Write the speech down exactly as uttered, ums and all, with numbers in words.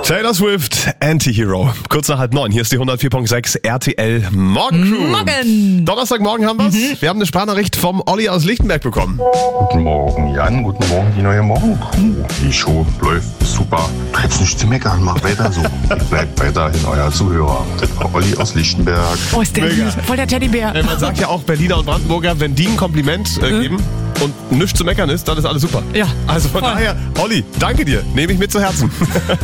Taylor Swift, Anti-Hero. Kurz nach halb neun. Hier ist die hundertvier Komma sechs R T L Morgencrew. Morgen. Donnerstagmorgen haben wir's. Mhm. Wir haben eine Sprachnachricht vom Olli aus Lichtenberg bekommen. Guten Morgen, Jan. Guten Morgen, die neue Morgencrew. Die Show läuft super. Treib's nicht zu meckern. Mach weiter so. Ich bleib weiterhin euer Zuhörer. Das war Olli aus Lichtenberg. Oh, ist der Mega. süß. Voll der Teddybär. Äh, Man sagt ja auch Berliner und Brandenburger, wenn die ein Kompliment äh, Mhm. geben und nichts zu meckern ist, dann ist alles super. Ja, Also von voll. daher, Olli, danke dir. Nehme ich mit zu Herzen.